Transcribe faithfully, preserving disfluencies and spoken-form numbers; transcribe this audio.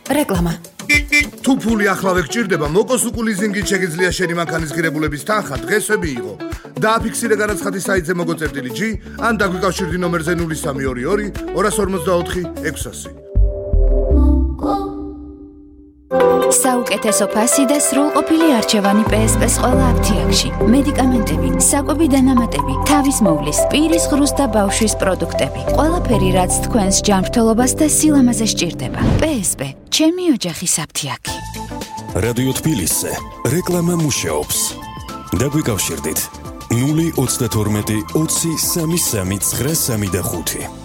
რეკლამა. თუ ფული ახლავე გჭირდება, მოკოსუკუ ლიზინგით შეგიძლია შენი მანქანის ღირებულების თანხა დღესვე მიიღო. დააფიქსირე განაცხადი საიტზე მოგოწერტილი ჯი, ან დაგვიკავშირდი ნომერზე ნული სამი ორი ორი ორას ორმოცდაოთხი ექვსასი. საუკეთესო ფასი და სრულყოფილი არჩევანი პე ეს პე-ს ყველა აფთიაქში. მედიკამენტები, საკვები დანამატები, თავის მოვლის, პირის ღრუს და ბავშვის პროდუქტები. ყველაფერი, რაც თქვენს ჯანმრთელობას და სილამაზე სჭირდება. პე ეს პე, ჩემი ოჯახის აფთიაქი. რადიო თბილისზე რეკლამა მუშაობს. დაგვიკავშირდით ნული ოცდათორმეტი ოცი სამი სამი ცხრა სამი და ხუთი.